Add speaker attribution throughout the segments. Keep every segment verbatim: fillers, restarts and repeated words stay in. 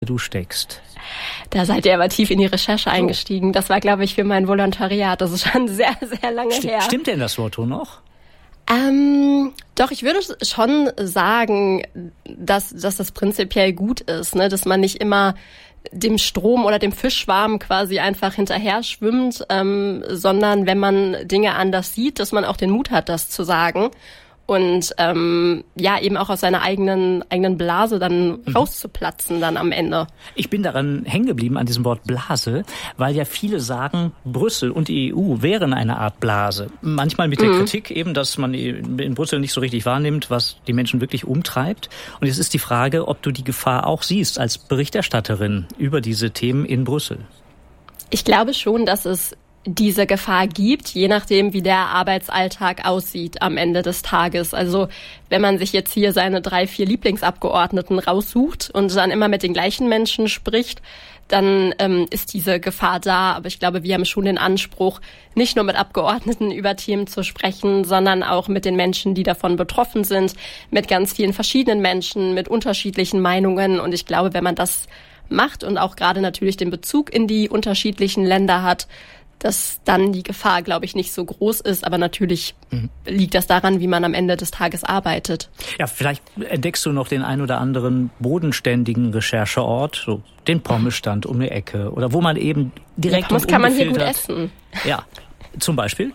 Speaker 1: du steckst.
Speaker 2: Da seid ihr aber tief in die Recherche eingestiegen. Das war, glaube ich, für mein Volontariat. Das ist schon sehr, sehr lange
Speaker 1: St-
Speaker 2: her.
Speaker 1: Stimmt denn das Motto noch?
Speaker 2: Ähm, doch, ich würde schon sagen, dass, dass das prinzipiell gut ist, ne? Dass man nicht immer dem Strom oder dem Fischschwarm quasi einfach hinterher schwimmt, ähm, sondern wenn man Dinge anders sieht, dass man auch den Mut hat, das zu sagen. Und ähm, ja, eben auch aus seiner eigenen eigenen Blase dann mhm. rauszuplatzen dann am Ende.
Speaker 1: Ich bin daran hängen geblieben, an diesem Wort Blase, weil ja viele sagen, Brüssel und die E U wären eine Art Blase. Manchmal mit der mhm. Kritik eben, dass man in Brüssel nicht so richtig wahrnimmt, was die Menschen wirklich umtreibt. Und jetzt ist die Frage, ob du die Gefahr auch siehst als Berichterstatterin über diese Themen in Brüssel.
Speaker 2: Ich glaube schon, dass es diese Gefahr gibt, je nachdem, wie der Arbeitsalltag aussieht am Ende des Tages. Also wenn man sich jetzt hier seine drei, vier Lieblingsabgeordneten raussucht und dann immer mit den gleichen Menschen spricht, dann ähm, ist diese Gefahr da. Aber ich glaube, wir haben schon den Anspruch, nicht nur mit Abgeordneten über Themen zu sprechen, sondern auch mit den Menschen, die davon betroffen sind, mit ganz vielen verschiedenen Menschen, mit unterschiedlichen Meinungen. Und ich glaube, wenn man das macht und auch gerade natürlich den Bezug in die unterschiedlichen Länder hat, dass dann die Gefahr, glaube ich, nicht so groß ist. Aber natürlich mhm. liegt das daran, wie man am Ende des Tages arbeitet.
Speaker 1: Ja, vielleicht entdeckst du noch den ein oder anderen bodenständigen Rechercheort, so den Pommesstand um die Ecke oder wo man eben direkt
Speaker 2: ja, Pommes kann man hier gut essen.
Speaker 1: Ja, zum Beispiel?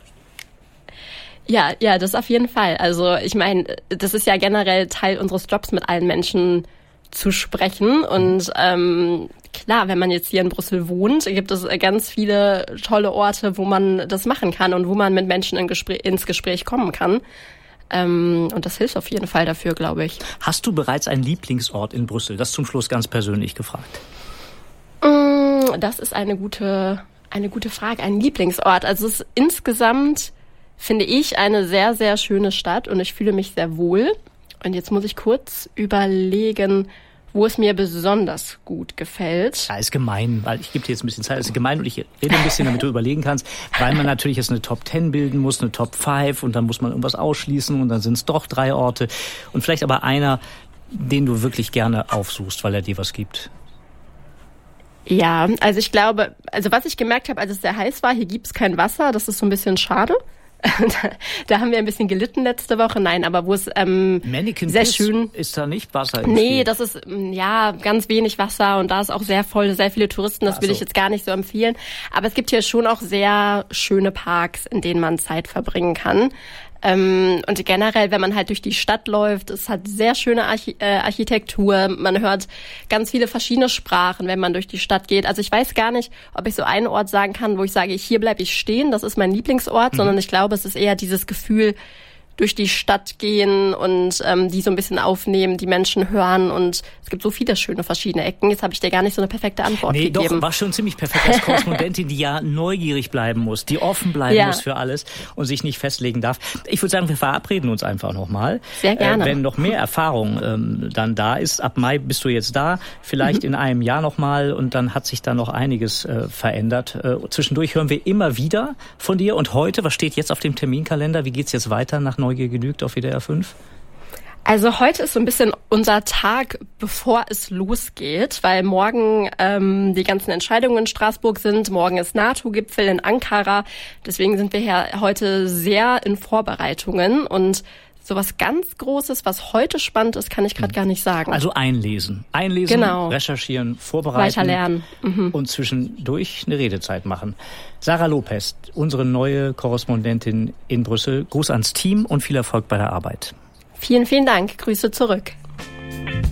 Speaker 2: Ja, ja, das auf jeden Fall. Also ich meine, das ist ja generell Teil unseres Jobs, mit allen Menschen zu sprechen. Und ähm, klar, wenn man jetzt hier in Brüssel wohnt, gibt es ganz viele tolle Orte, wo man das machen kann und wo man mit Menschen in Gespräch, ins Gespräch kommen kann. Ähm, und das hilft auf jeden Fall dafür, glaube ich.
Speaker 1: Hast du bereits einen Lieblingsort in Brüssel? Das zum Schluss ganz persönlich gefragt.
Speaker 2: Das ist eine gute, eine gute Frage. Ein Lieblingsort. Also es ist insgesamt, finde ich, eine sehr, sehr schöne Stadt und ich fühle mich sehr wohl. Und jetzt muss ich kurz überlegen, wo es mir besonders gut gefällt.
Speaker 1: Ja, ist gemein, weil ich gebe dir jetzt ein bisschen Zeit. Es ist gemein und ich rede ein bisschen, damit du überlegen kannst, weil man natürlich jetzt eine Top Ten bilden muss, eine Top Five und dann muss man irgendwas ausschließen und dann sind es doch drei Orte und vielleicht aber einer, den du wirklich gerne aufsuchst, weil er dir was gibt.
Speaker 2: Ja, also ich glaube, also was ich gemerkt habe, als es sehr heiß war, hier gibt es kein Wasser, das ist so ein bisschen schade. Da, da haben wir ein bisschen gelitten letzte Woche. Nein, aber wo es ähm,
Speaker 1: Mannequin
Speaker 2: sehr
Speaker 1: Piss
Speaker 2: schön
Speaker 1: ist da nicht Wasser im
Speaker 2: Nee,
Speaker 1: Spiel.
Speaker 2: Das ist ja ganz wenig Wasser und da ist auch sehr voll, sehr viele Touristen. Das
Speaker 1: Ach
Speaker 2: will
Speaker 1: so.
Speaker 2: ich jetzt gar nicht so empfehlen. Aber es gibt hier schon auch sehr schöne Parks, in denen man Zeit verbringen kann. Ähm, und generell, wenn man halt durch die Stadt läuft, es hat sehr schöne Archi- äh, Architektur. Man hört ganz viele verschiedene Sprachen, wenn man durch die Stadt geht. Also ich weiß gar nicht, ob ich so einen Ort sagen kann, wo ich sage, hier bleibe ich stehen, das ist mein Lieblingsort, mhm. sondern ich glaube, es ist eher dieses Gefühl, durch die Stadt gehen und ähm, die so ein bisschen aufnehmen, die Menschen hören und es gibt so viele schöne verschiedene Ecken. Jetzt habe ich dir gar nicht so eine perfekte Antwort
Speaker 1: nee,
Speaker 2: gegeben.
Speaker 1: Nee, doch, war schon ziemlich perfekt als Korrespondentin, die ja neugierig bleiben muss, die offen bleiben ja. muss für alles und sich nicht festlegen darf. Ich würde sagen, wir verabreden uns einfach nochmal.
Speaker 2: Sehr gerne.
Speaker 1: Äh, wenn noch mehr Erfahrung ähm, dann da ist, ab Mai bist du jetzt da, vielleicht mhm. in einem Jahr nochmal und dann hat sich da noch einiges äh, verändert. Äh, zwischendurch hören wir immer wieder von dir und heute, was steht jetzt auf dem Terminkalender? Wie geht's jetzt weiter nach Neugier genügt auf W D R fünf?
Speaker 2: Also heute ist so ein bisschen unser Tag, bevor es losgeht, weil morgen ähm, die ganzen Entscheidungen in Straßburg sind. Morgen ist NATO-Gipfel in Ankara. Deswegen sind wir hier heute sehr in Vorbereitungen und so was ganz Großes, was heute spannend ist, kann ich gerade gar nicht sagen.
Speaker 1: Also einlesen. Einlesen,
Speaker 2: genau.
Speaker 1: Recherchieren, vorbereiten.
Speaker 2: Weiterlernen. Mhm.
Speaker 1: Und zwischendurch eine Redezeit machen. Sarah Lopez, unsere neue Korrespondentin in Brüssel. Gruß ans Team und viel Erfolg bei der Arbeit.
Speaker 2: Vielen, vielen Dank. Grüße zurück.